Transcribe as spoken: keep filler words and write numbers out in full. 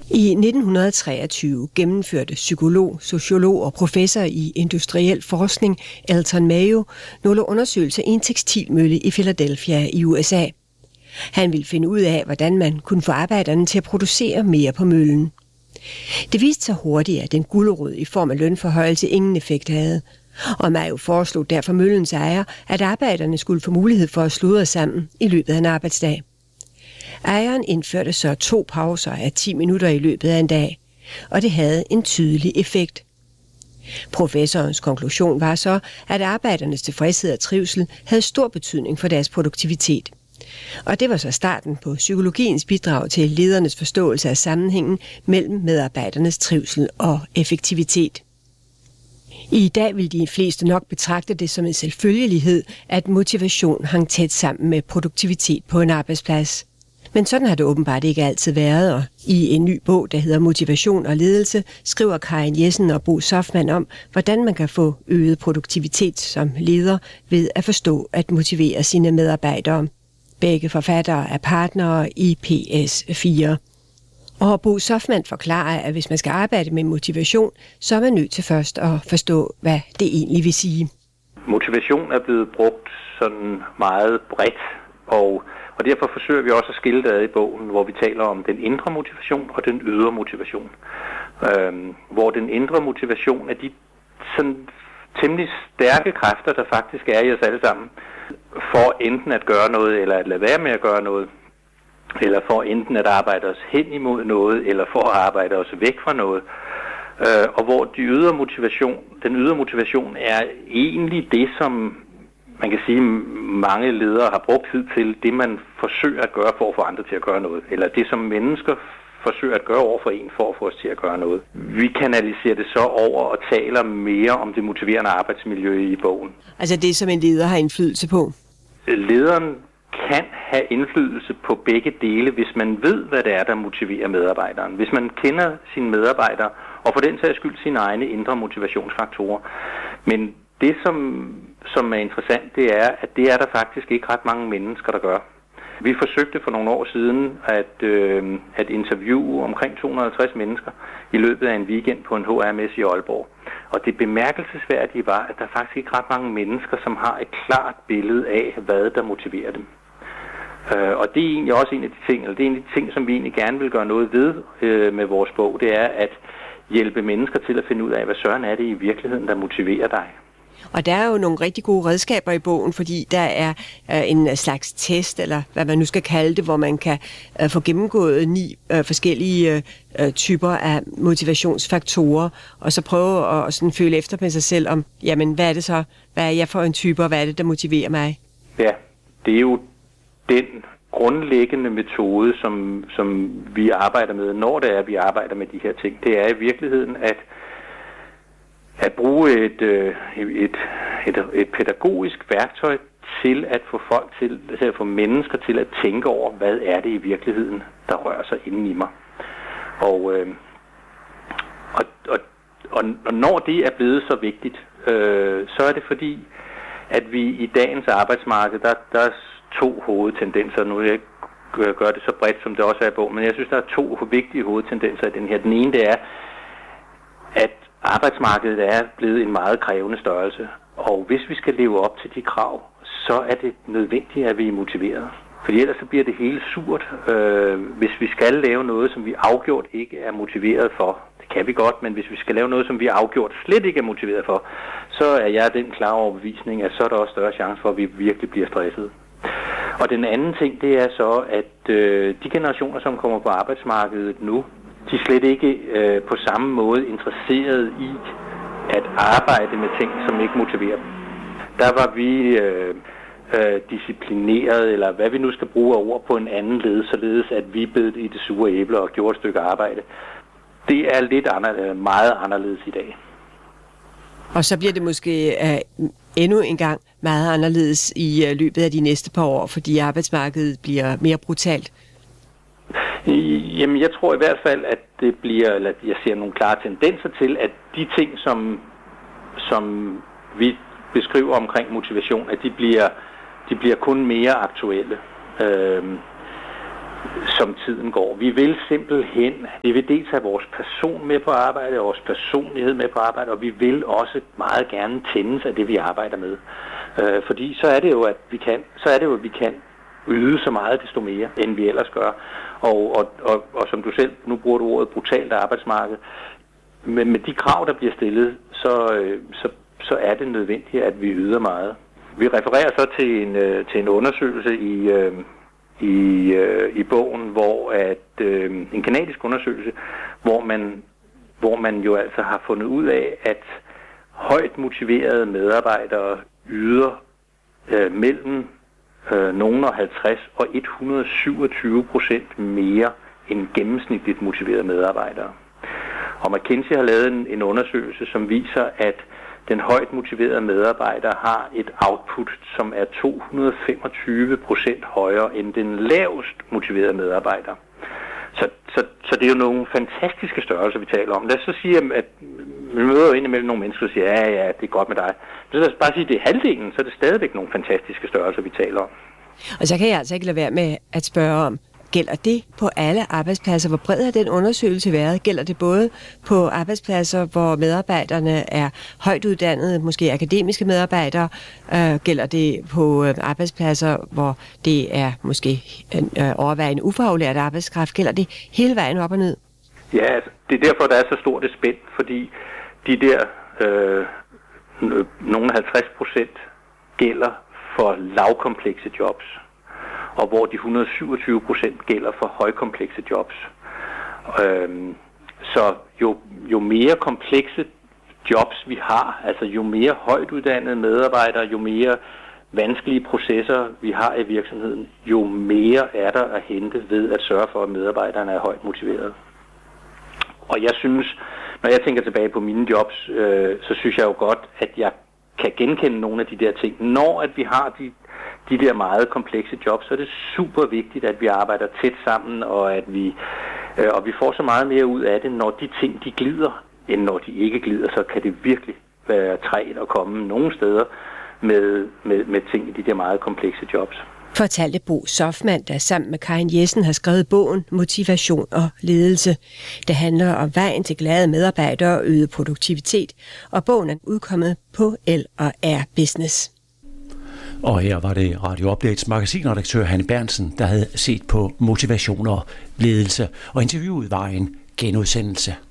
I nitten treogtyve gennemførte psykolog, sociolog og professor i industriel forskning Elton Mayo nogle undersøgelser i en tekstilmølle i Philadelphia i U S A. Han ville finde ud af, hvordan man kunne få arbejderne til at producere mere på møllen. Det viste sig hurtigt, at den gulerod i form af lønforhøjelse ingen effekt havde. Og Mayo foreslog derfor møllens ejer, at arbejderne skulle få mulighed for at sludre sammen i løbet af en arbejdsdag. Ejeren indførte så to pauser af ti minutter i løbet af en dag, og det havde en tydelig effekt. Professorens konklusion var så, at arbejdernes tilfredshed og trivsel havde stor betydning for deres produktivitet. Og det var så starten på psykologiens bidrag til ledernes forståelse af sammenhængen mellem medarbejdernes trivsel og effektivitet. I dag vil de fleste nok betragte det som en selvfølgelighed, at motivation hang tæt sammen med produktivitet på en arbejdsplads. Men sådan har det åbenbart ikke altid været, og i en ny bog, der hedder Motivation og ledelse, skriver Karin Jessen og Bo Soffmann om, hvordan man kan få øget produktivitet som leder ved at forstå at motivere sine medarbejdere. Begge forfattere er partnere i P S fire. Og Bo Soffmann forklarer, at hvis man skal arbejde med motivation, så er man nødt til først at forstå, hvad det egentlig vil sige. Motivation er blevet brugt sådan meget bredt, og, og derfor forsøger vi også at skille det ad i bogen, hvor vi taler om den indre motivation og den ydre motivation. Øhm, hvor den indre motivation er de sådan temmelig stærke kræfter, der faktisk er i os alle sammen, for enten at gøre noget, eller at lade være med at gøre noget, eller for enten at arbejde os hen imod noget, eller for at arbejde os væk fra noget. Øh, og hvor de ydre motivation, den ydre motivation er egentlig det, som man kan sige, mange ledere har brugt tid til, det man forsøger at gøre for at få andre til at gøre noget, eller det som mennesker forsøger at gøre over for en for at få os til at gøre noget. Vi kanaliserer det så over og taler mere om det motiverende arbejdsmiljø i bogen. Altså det, som en leder har indflydelse på? Lederen kan have indflydelse på begge dele, hvis man ved, hvad det er, der motiverer medarbejderen. Hvis man kender sine medarbejdere, og for den sags skyld sine egne indre motivationsfaktorer. Men det, som, som er interessant, det er, at det er der faktisk ikke ret mange mennesker, der gør. Vi forsøgte for nogle år siden at, øh, at interviewe omkring to hundrede og halvtreds mennesker i løbet af en weekend på en H R messe i Aalborg. Og det bemærkelsesværdige var, at der faktisk ikke ret mange mennesker, som har et klart billede af, hvad der motiverer dem. Øh, og det er egentlig også en af de ting, eller det er en af de ting, som vi egentlig gerne vil gøre noget ved øh, med vores bog, det er at hjælpe mennesker til at finde ud af, hvad søren er det i virkeligheden, der motiverer dig. Og der er jo nogle rigtig gode redskaber i bogen, fordi der er øh, en slags test, eller hvad man nu skal kalde det, hvor man kan øh, få gennemgået ni øh, forskellige øh, typer af motivationsfaktorer, og så prøve at sådan føle efter med sig selv om, jamen hvad er det så, hvad er jeg for en type, og hvad er det, der motiverer mig? Ja, det er jo den grundlæggende metode, som, som vi arbejder med, når det er, vi arbejder med de her ting. Det er i virkeligheden at at bruge et, et, et, et pædagogisk værktøj til at få folk til, til at få mennesker til at tænke over, hvad er det i virkeligheden, der rører sig inden i mig. Og, øh, og, og, og, og når det er blevet så vigtigt, øh, så er det fordi, at vi i dagens arbejdsmarked, der, der er to hovedtendenser. Nu vil jeg ikke gøre det så bredt, som det også er i bogen, men jeg synes, der er to vigtige hovedtendenser i den her. Den ene, det er, at arbejdsmarkedet er blevet en meget krævende størrelse, og hvis vi skal leve op til de krav, så er det nødvendigt, at vi er motiveret. Fordi ellers så bliver det hele surt, øh, hvis vi skal lave noget, som vi afgjort ikke er motiveret for. Det kan vi godt, men hvis vi skal lave noget, som vi afgjort slet ikke er motiveret for, så er jeg den klare overbevisning, at så er der også større chance for, at vi virkelig bliver stresset. Og den anden ting, det er så, at øh, de generationer, som kommer på arbejdsmarkedet nu, de er slet ikke øh, på samme måde interesseret i at arbejde med ting, som ikke motiverer dem. Der var vi øh, øh, disciplineret, eller hvad vi nu skal bruge af ord på en anden led, således at vi bed i det sure æble og gjorde et stykke arbejde. Det er lidt anderledes, meget anderledes i dag. Og så bliver det måske øh, endnu en gang meget anderledes i øh, løbet af de næste par år, fordi arbejdsmarkedet bliver mere brutalt. Jamen, jeg tror i hvert fald, at det bliver, eller jeg ser nogle klare tendenser til, at de ting, som, som vi beskriver omkring motivation, at de bliver, de bliver kun mere aktuelle. Øhm, som tiden går. Vi vil simpelthen, vi vil dels have vores person med på arbejde, vores personlighed med på arbejde, og vi vil også meget gerne tændes af det, vi arbejder med. Øh, fordi så er det jo, at vi kan, så er det jo, at vi kan yde så meget, desto mere, end vi ellers gør. Og, og, og, og som du selv, nu bruger du ordet brutalt arbejdsmarked, men med de krav, der bliver stillet, så, øh, så, så er det nødvendigt, at vi yder meget. Vi refererer så til en, øh, til en undersøgelse i... Øh, i, øh, i bogen, hvor at øh, en kanadisk undersøgelse, hvor man, hvor man jo altså har fundet ud af, at højt motiverede medarbejdere yder øh, mellem øh, nogle og halvtreds og et hundrede og syvogtyve procent mere end gennemsnitligt motiverede medarbejdere. Og McKinsey har lavet en, en undersøgelse, som viser, at den højt motiverede medarbejder har et output, som er to hundrede og femogtyve procent højere end den lavest motiverede medarbejder. Så, så, så det er jo nogle fantastiske størrelser, vi taler om. Lad os så sige, at vi møder jo indimellem nogle mennesker, der siger, ja, ja, det er godt med dig. Så lad os bare sige, at det er halvdelen, så er det stadigvæk nogle fantastiske størrelser, vi taler om. Og så kan jeg altså ikke lade være med at spørge om, gælder det på alle arbejdspladser? Hvor bred har den undersøgelse været? Gælder det både på arbejdspladser, hvor medarbejderne er højt uddannede, måske akademiske medarbejdere? Øh, gælder det på arbejdspladser, hvor det er måske øh, overvejende ufaglært arbejdskraft? Gælder det hele vejen op og ned? Ja, altså, det er derfor, der er så stort et spænd, fordi de der øh, nogle halvtreds procent gælder for lavkomplekse jobs, og hvor de et hundrede og syvogtyve procent gælder for højkomplekse jobs. Øhm, så jo, jo mere komplekse jobs vi har, altså jo mere højt uddannede medarbejdere, jo mere vanskelige processer vi har i virksomheden, jo mere er der at hente ved at sørge for, at medarbejderne er højt motiverede. Og jeg synes, når jeg tænker tilbage på mine jobs, øh, så synes jeg jo godt, at jeg kan genkende nogle af de der ting. Når at vi har de de der meget komplekse jobs, så er det super vigtigt, at vi arbejder tæt sammen, og at vi, øh, og vi får så meget mere ud af det, når de ting, de glider, end når de ikke glider, så kan det virkelig være trægt at komme nogle steder med, med, med ting i de der meget komplekse jobs. Fortalte Bo Soffmann, der sammen med Karin Jessen har skrevet bogen Motivation og ledelse. Det handler om vejen til glade medarbejdere og øget produktivitet, og bogen er udkommet på L og R Business. Og her var det Radio Updates magasinredaktør Hanne Berntsen, der havde set på motivation og ledelse, og interviewet var en genudsendelse.